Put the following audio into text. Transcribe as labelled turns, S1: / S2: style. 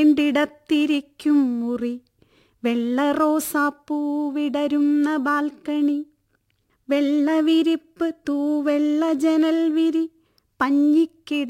S1: ിടത്തിരിക്കും മുറി, വെള്ള റോസാപ്പൂ വിടരുന്ന ബാൽക്കണി, വെള്ളവിരിപ്പ് തൂവെള്ള ജനൽ വിരി, പഞ്ഞിക്കിട